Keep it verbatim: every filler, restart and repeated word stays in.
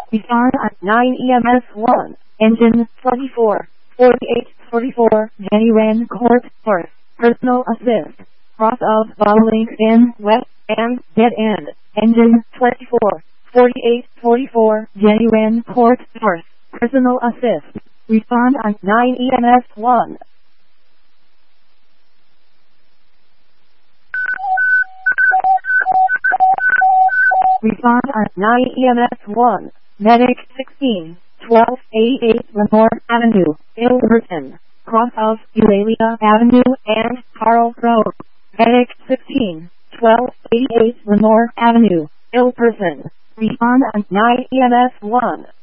Respond at nine E M S one. Engine twenty-four forty-eight forty-four. Jenny Wren Court, First. Personal assist. Cross of bowling in west and dead end. Engine twenty-four forty-eight forty-four. Jenny Wren Court, First. Personal assist. Respond at nine E M S one. Respond at nine E M S one. Medic sixteen twelve eighty-eight Lenore Avenue, Ilverton. Cross of Eulalia Avenue and Carl Road. Medic sixteen twelve eighty-eight Lenore Avenue, Ilverton. Respond at nine E M S one.